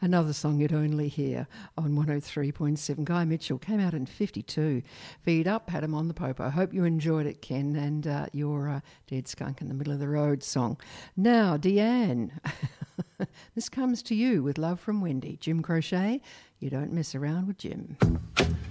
Another song you'd only hear on 103.7. Guy Mitchell came out in 52. Feed Up, had him on the popo. I hope you enjoyed it, Ken, and your Dead Skunk in the Middle of the Road song. Now, Deanne, this comes to you with Love from Wendy. Jim Crochet, You Don't Mess Around with Jim.